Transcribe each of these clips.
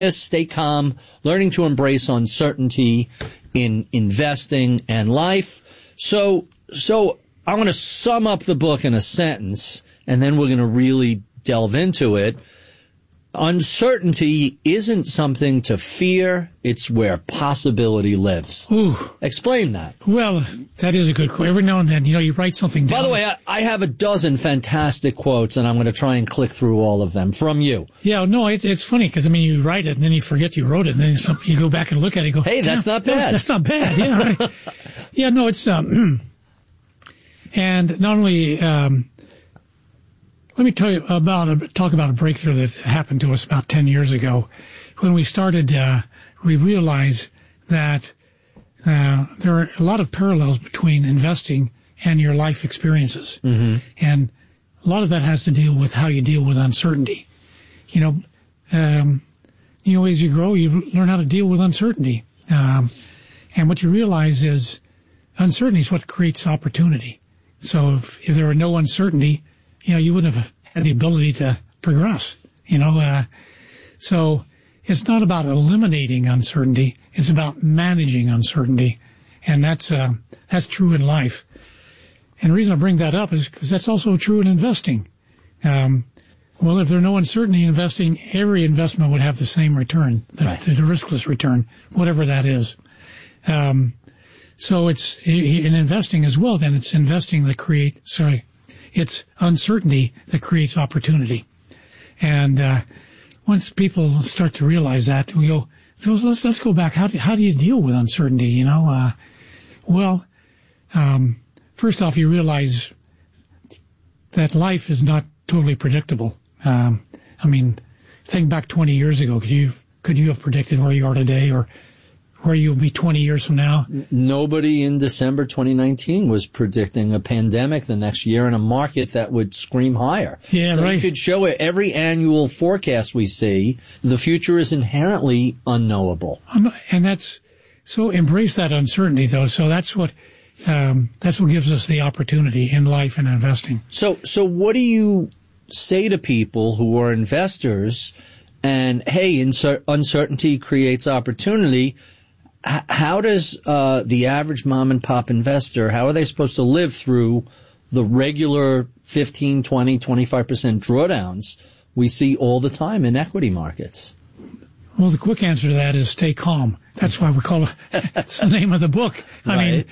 stay calm, learning to embrace uncertainty in investing and life. So I'm going to sum up the book in a sentence, and then we're going to really delve into it. Uncertainty isn't something to fear. It's where possibility lives. Ooh. Explain that. Well, that is a good quote. Every now and then, you write something down. By the way, I have a dozen fantastic quotes, and I'm going to try and click through all of them from you. Yeah, no, it's funny because, you write it and then you forget you wrote it, and then you go back and look at it and go, hey, that's not bad. That's not bad. Yeah, right. Yeah, no, it's, and not only, let me talk about a breakthrough that happened to us about 10 years ago. When we started, we realized that there are a lot of parallels between investing and your life experiences. Mm-hmm. And a lot of that has to do with how you deal with uncertainty. As you grow, you learn how to deal with uncertainty. And what you realize is uncertainty is what creates opportunity. So if there were no uncertainty, you wouldn't have had the ability to progress, So it's not about eliminating uncertainty. It's about managing uncertainty. And that's true in life. And the reason I bring that up is because that's also true in investing. Well, if there's no uncertainty in investing, every investment would have the same return, the riskless return, whatever that is. So it's in investing as well, then it's investing that it's uncertainty that creates opportunity. And once people start to realize that, we go, let's go back. How do you deal with uncertainty? First off, you realize that life is not totally predictable. Think back 20 years ago. Could you have predicted where you are today or where you'll be 20 years from now? Nobody in December 2019 was predicting a pandemic the next year in a market that would scream higher. Yeah, so right. You could show it every annual forecast we see. The future is inherently unknowable. So embrace that uncertainty, though. So that's what gives us the opportunity in life and investing. So what do you say to people who are investors and, hey, uncertainty creates opportunity? How does the average mom and pop investor, how are they supposed to live through the regular 15, 20, 25% drawdowns we see all the time in equity markets? Well, the quick answer to that is stay calm. That's why we call it, that's the name of the book. Right.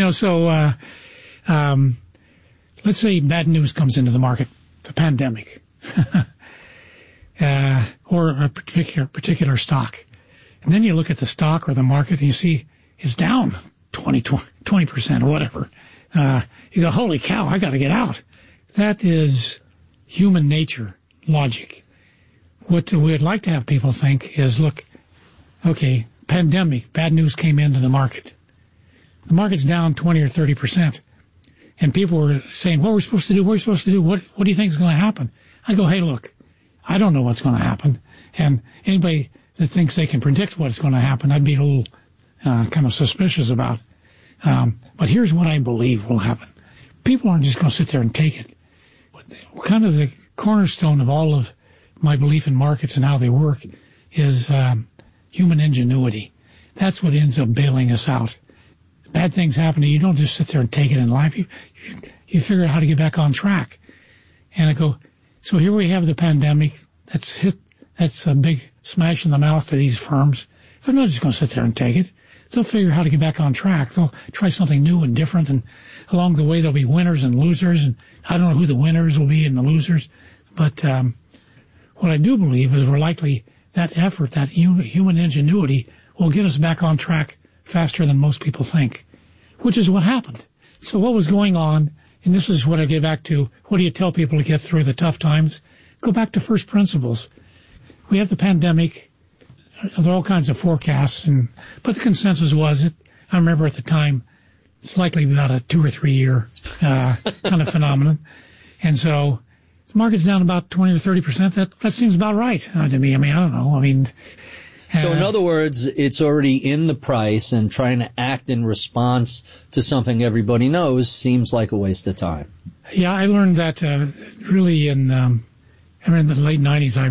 Let's say bad news comes into the market, the pandemic, or a particular stock. And then you look at the stock or the market and you see it's down 20% or whatever. You go, holy cow, I got to get out. That is human nature, logic. What we'd like to have people think is, look, okay, pandemic, bad news came into the market. The market's down 20 or 30%. And people were saying, what are we supposed to do? What are we supposed to do? What do you think is going to happen? I go, hey, look, I don't know what's going to happen. And anybody that thinks they can predict what's going to happen, I'd be a little kind of suspicious about. But here's what I believe will happen. People aren't just going to sit there and take it. Kind of the cornerstone of all of my belief in markets and how they work is human ingenuity. That's what ends up bailing us out. Bad things happen to you. You don't just sit there and take it in life. You figure out how to get back on track. And I go, so here we have the pandemic. That's a big smash in the mouth to these firms. They're not just going to sit there and take it. They'll figure out how to get back on track. They'll try something new and different. And along the way, there'll be winners and losers. And I don't know who the winners will be and the losers. But what I do believe is we're likely that effort, that human ingenuity, will get us back on track faster than most people think, which is what happened. So what was going on, and this is what I get back to, what do you tell people to get through the tough times? Go back to first principles. We have the pandemic. There are all kinds of forecasts, but the consensus was, I remember at the time, it's likely about a 2 or 3 year kind of phenomenon. And so the market's down about 20 or 30%. That seems about right to me. I don't know. So in other words, it's already in the price, and trying to act in response to something everybody knows seems like a waste of time. Yeah, I learned that really in the late 90s. I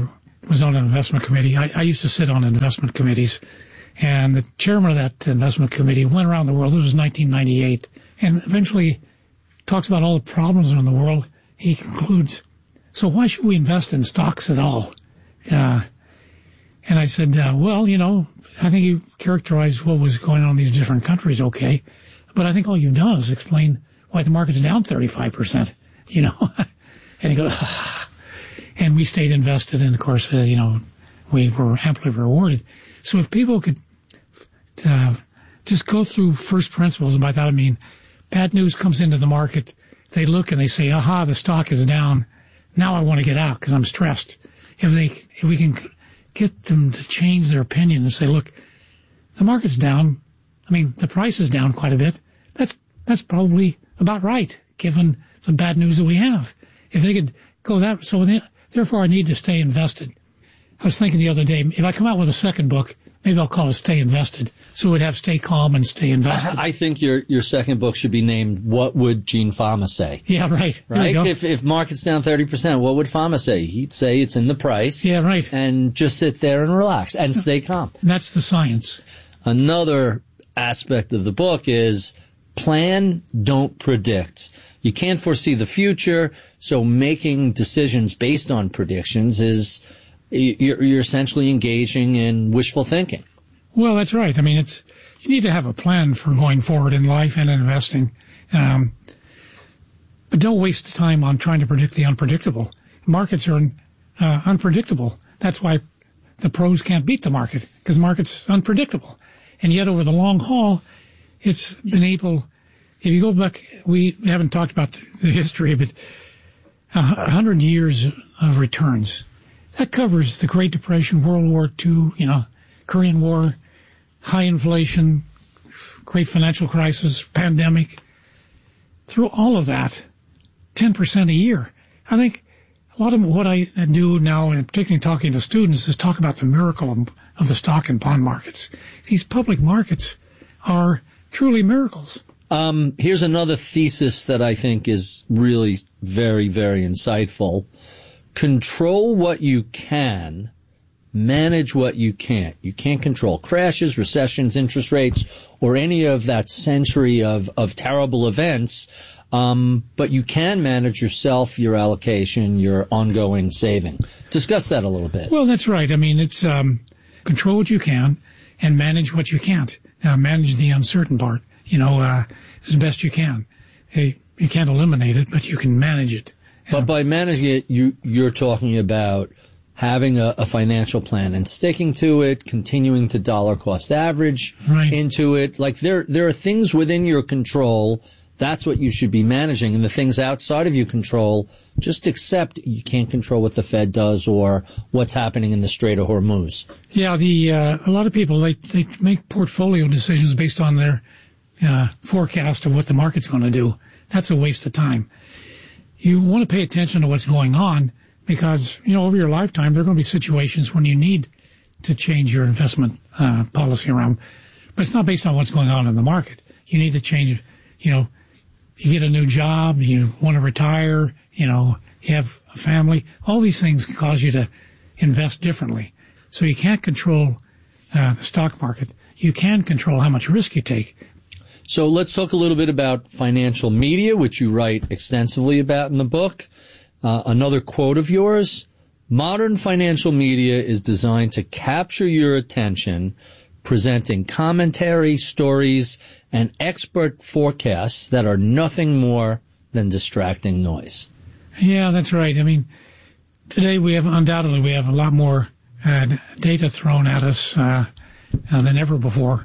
was on an investment committee. I used to sit on investment committees, and the chairman of that investment committee went around the world. This was 1998, and eventually talks about all the problems in the world. He concludes, so why should we invest in stocks at all? And I said, well, I think you characterized what was going on in these different countries okay, but I think all you've done is explain why the market's down 35%, And he goes, and we stayed invested, and of course, we were amply rewarded. So if people could just go through first principles, and by that I mean bad news comes into the market, they look and they say, aha, the stock is down. Now I want to get out because I'm stressed. If we can get them to change their opinion and say, look, the market's down. I mean, the price is down quite a bit. That's probably about right, given the bad news that we have. If they could go that, so therefore I need to stay invested. I was thinking the other day, if I come out with a second book, maybe I'll call it Stay Invested. So it would have Stay Calm and Stay Invested. I think your second book should be named What Would Gene Fama Say? Yeah, right. Right? If market's down 30%, what would Fama say? He'd say it's in the price. Yeah, right. And just sit there and relax and stay calm. And that's the science. Another aspect of the book is plan, don't predict. You can't foresee the future, so making decisions based on predictions is you're essentially engaging in wishful thinking. Well, that's right. I mean, you need to have a plan for going forward in life and in investing. But don't waste the time on trying to predict the unpredictable. Markets are unpredictable. That's why the pros can't beat the market, because the market's unpredictable. And yet over the long haul, it's been able, if you go back, we haven't talked about the history, but 100 years of returns. That covers the Great Depression, World War II, Korean War, high inflation, great financial crisis, pandemic. Through all of that, 10% a year. I think a lot of what I do now, and particularly talking to students, is talk about the miracle of the stock and bond markets. These public markets are truly miracles. Here's another thesis that I think is really very, very insightful. Control what you can, manage what you can't. You can't control crashes, recessions, interest rates, or any of that century of terrible events, but you can manage yourself, your allocation, your ongoing saving. Discuss that a little bit. Well, that's right. I mean, it's control what you can and manage what you can't. Manage the uncertain part, as best you can. You can't eliminate it, but you can manage it. But by managing it, you're talking about having a financial plan and sticking to it, continuing to dollar cost average into it. Like there are things within your control. That's what you should be managing. And the things outside of your control, just accept you can't control what the Fed does or what's happening in the Strait of Hormuz. Yeah, a lot of people, they make portfolio decisions based on their forecast of what the market's going to do. That's a waste of time. You want to pay attention to what's going on because, over your lifetime, there are going to be situations when you need to change your investment policy around. But it's not based on what's going on in the market. You need to change, you get a new job, you want to retire, you have a family. All these things can cause you to invest differently. So you can't control the stock market. You can control how much risk you take. So let's talk a little bit about financial media, which you write extensively about in the book. Another quote of yours, modern financial media is designed to capture your attention, presenting commentary, stories, and expert forecasts that are nothing more than distracting noise. Yeah, that's right. I mean, today we have a lot more data thrown at us than ever before.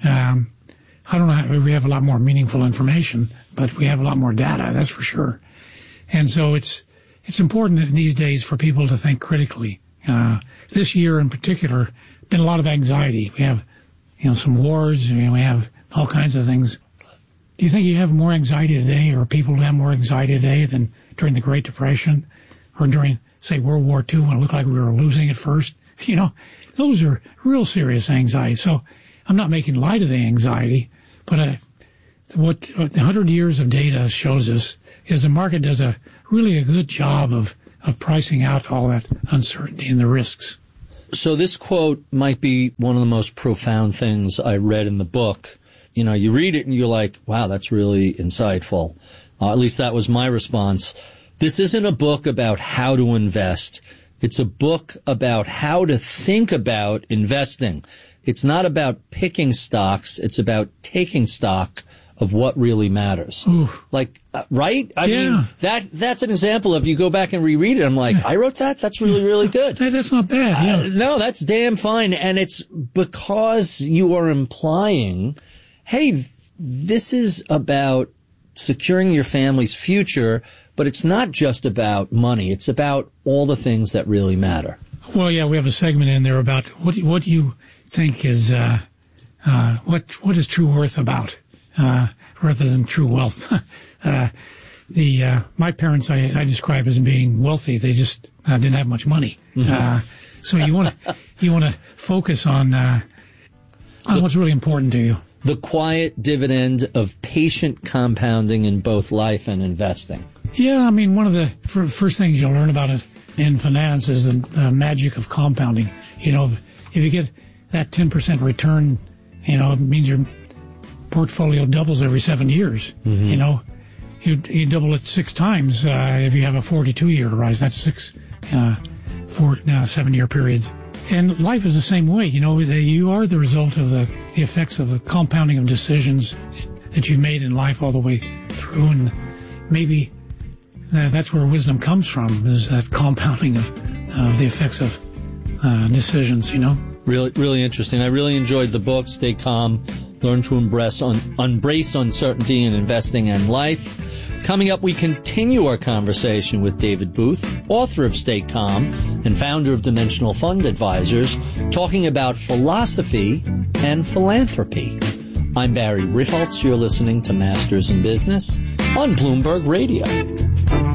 I don't know how we have a lot more meaningful information, but we have a lot more data, that's for sure. And so it's important these days for people to think critically. This year in particular, been a lot of anxiety. We have, some wars, we have all kinds of things. Do you think you have more anxiety today, or people who have more anxiety today than during the Great Depression or during, say, World War II when it looked like we were losing at first? Those are real serious anxieties. So I'm not making light of the anxiety, but what the 100 years of data shows us is the market does a really good job of of pricing out all that uncertainty and the risks. So this quote might be one of the most profound things I read in the book. You know, you read it and you're like, wow, that's really insightful. At least that was my response. This isn't a book about how to invest. It's a book about how to think about investing. It's not about picking stocks. It's about taking stock of what really matters. Ooh. Like, right? I mean, that's an example of you go back and reread it. I'm like, I wrote that? That's really, really good. That's not bad. Yeah. No, that's damn fine. And it's because you are implying, hey, this is about securing your family's future, but it's not just about money. It's about all the things that really matter. Well, yeah, we have a segment in there about what do you think is what is true worth about rather than true wealth. My parents I describe as being wealthy. They just didn't have much money. So you want to focus on what's really important to you. The quiet dividend of patient compounding in both life and investing. Yeah, I mean, one of the first things you'll learn about it in finance is the magic of compounding. You know, if you get that 10% return, you know, it means your portfolio doubles every 7 years. Mm-hmm. You know, you double it 6 times if you have a 42-year rise. That's 7-year periods. And life is the same way. You know, you are the result of the effects of the compounding of decisions that you've made in life all the way through. And maybe that's where wisdom comes from, is that compounding of the effects of decisions, you know. Really, really interesting. I really enjoyed the book, Stay Calm, Learn to Embrace Uncertainty in Investing and Life. Coming up, we continue our conversation with David Booth, author of Stay Calm and founder of Dimensional Fund Advisors, talking about philosophy and philanthropy. I'm Barry Ritholtz. You're listening to Masters in Business on Bloomberg Radio.